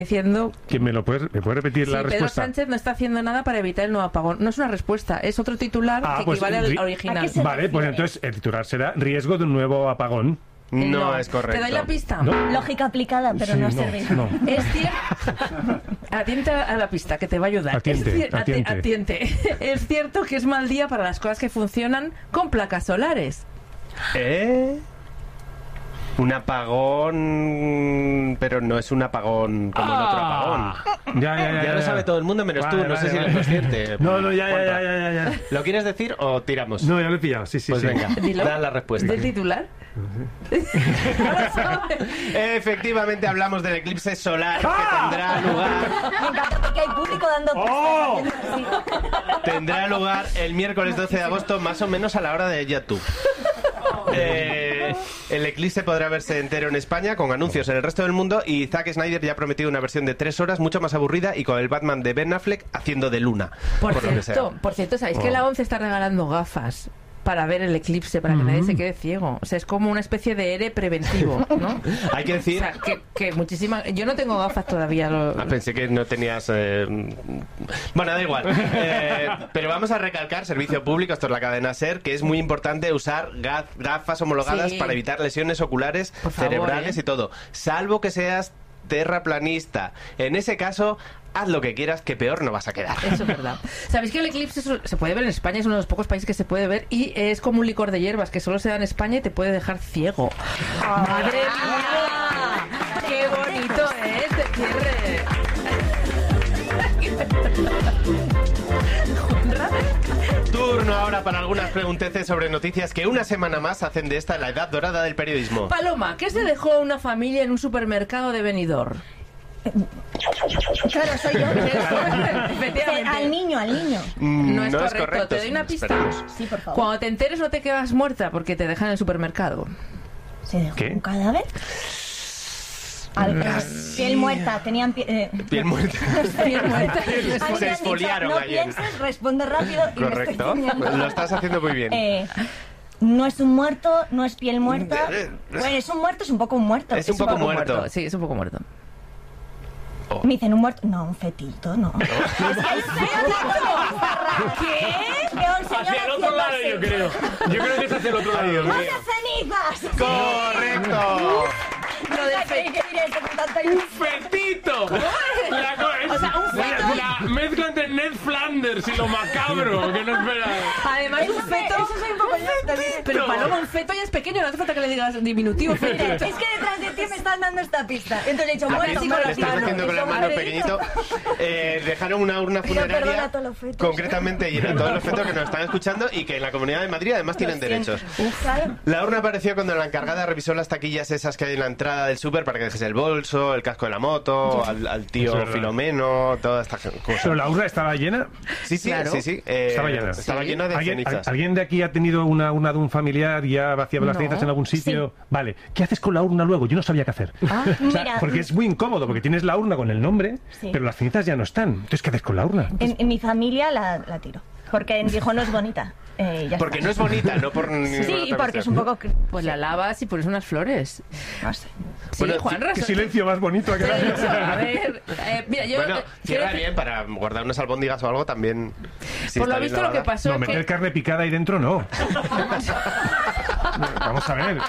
diciendo... ¿Me puede repetir la respuesta? Pedro Sánchez no está haciendo nada para evitar el nuevo apagón. No es una respuesta, es otro titular que equivale al original. Vale, pues entonces el titular será riesgo de un nuevo apagón. No es correcto. ¿Te doy la pista? ¿No? Lógica aplicada, pero no ha servido. No. Es cierto... Atiente a la pista, que te va a ayudar. Atiente. Es cierto que es mal día para las cosas que funcionan con placas solares. Un apagón, pero no es un apagón como el otro apagón. Ya lo sabe todo el mundo menos tú, no sé si eres consciente. Ya. ¿Lo quieres decir o tiramos? No, ya lo he pillado, sí. Pues venga, da la respuesta. ¿Del titular? Efectivamente hablamos del eclipse solar que tendrá lugar. Me encanta porque hay público dando pistas. Tendrá lugar el miércoles 12 de agosto, más o menos a la hora de YouTube. El eclipse podrá verse entero en España con anuncios en el resto del mundo, y Zack Snyder ya ha prometido una versión de 3 horas mucho más aburrida y con el Batman de Ben Affleck haciendo de Luna. Por cierto, ¿sabéis que la ONCE está regalando gafas para ver el eclipse, para que nadie se quede ciego? O sea, es como una especie de ERE preventivo, ¿no? Hay que decir... O sea, que muchísimas... Yo no tengo gafas todavía. Pensé que no tenías... Bueno, da igual. Pero vamos a recalcar, servicio público, esto es la cadena SER, que es muy importante usar gafas homologadas para evitar lesiones oculares, cerebrales y todo. Salvo que seas terraplanista. En ese caso, haz lo que quieras, que peor no vas a quedar. Eso es verdad. ¿Sabéis que el eclipse se puede ver en España? Es uno de los pocos países que se puede ver, y es como un licor de hierbas que solo se da en España y te puede dejar ciego. ¡Madre mía! ¡Qué bonito es de cierre! Turno ahora para algunas pregunteces sobre noticias que una semana más hacen de esta la edad dorada del periodismo. Paloma, ¿qué se dejó una familia en un supermercado de Benidorm? Claro, soy yo. Efectivamente. Al niño. No es correcto. correcto. Te doy una pista. Esperemos. Sí, por favor. Cuando te enteres no te quedas muerta porque te dejan en el supermercado. ¿Se dejó ¿Qué? un cadáver? Piel muerta, tenían Piel muerta. Piel muerta. Se exfoliaron no ayer. pienses, responde rápido y Correcto. me estoy Lo estás haciendo muy bien. No es un muerto, no es piel muerta. Bueno, es un muerto, es un poco un muerto. Es un poco muerto. Sí, es un poco muerto. Me dicen un muerto. No, un fetito, no. ¿Qué? Hacia el otro lado, yo creo. Yo creo que es hacia el otro lado. ¡Más de cenizas! ¡Correcto! Lo del ¡Un fetito! O sea, un feto. La mezcla entre Ned Flanders y lo macabro, que no esperas. Además, un feto. Eso soy un poco yo también. Pero Paloma, un feto ya es pequeño, no hace falta que le digas diminutivo. Mira, Fetito. es que detrás de ti me están dando esta pista. Entonces he dicho, Le muerto, con la estás haciendo con la mano pequeñito. Dejaron una urna funeraria perdona a todos los fetos. concretamente, y a todos los fetos que nos están escuchando y que en la Comunidad de Madrid además tienen derechos. Claro. La urna apareció cuando la encargada revisó las taquillas esas que hay en la entrada del súper para que dejes el bolso, el casco de la moto, al tío Filomeno, toda esta cosa. ¿Pero la urna estaba llena? Sí. Estaba llena. Estaba llena de cenizas. ¿Alguien de aquí ha tenido una urna de un familiar y ha vaciado las cenizas en algún sitio? Sí. Vale. ¿Qué haces con la urna luego? Yo no sabía qué hacer. Mira, porque es muy incómodo, porque tienes la urna con el nombre, pero las cenizas ya no están. Entonces, ¿qué haces con la urna? En mi familia la tiro. Porque dijo, no es bonita. Porque no es bonita, no por... Sí, porque es un poco... Pues la lavas y pones unas flores. No sé. Sí, Bueno, Juanra. Qué silencio más bonito. A ver, mira, yo... Bueno, cierra bien para guardar unas albóndigas o algo también. Por lo visto lo que pasó No, es meter que... carne picada ahí dentro, no. Vamos a ver.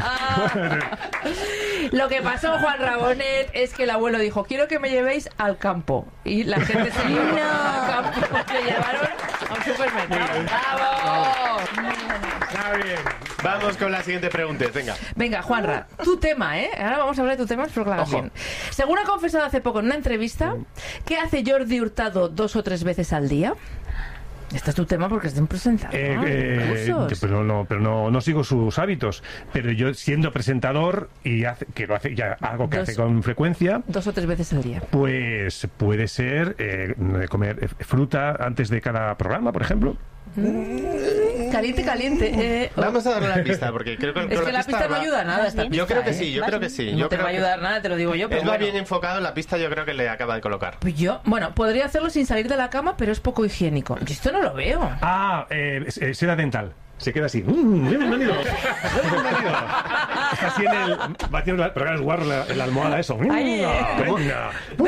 Lo que pasó, Juan Rabonet, es que el abuelo dijo, quiero que me llevéis al campo. Y la gente se llevó al campo, le llevaron a un supermercado. ¡Bravo! Está bien. Vamos con la siguiente pregunta, venga. Venga, Juanra, tu tema, ¿eh? Ahora vamos a hablar de tu tema, espero que lo hagas bien. Según ha confesado hace poco en una entrevista, ¿qué hace Jordi Hurtado 2 o 3 veces al día? Este es tu tema porque es de un presentador. Pero no sigo sus hábitos. Pero yo, siendo presentador y algo que hace con frecuencia, 2 o 3 veces al día. Pues puede ser comer fruta antes de cada programa, por ejemplo. Caliente. Vamos a darle la pista, porque creo que es que la pista no ayuda a nada. Esta yo pista, creo que sí, No te va a ayudar nada, te lo digo yo. Pero es muy bien enfocado, la pista yo creo que le acaba de colocar. Pues bueno, podría hacerlo sin salir de la cama, pero es poco higiénico. Yo esto no lo veo. Seda dental. se queda así. Bienvenido. Bienvenido. Está así en el... Va haciendo pero claro, es guarro en la almohada eso. Ay, Venga.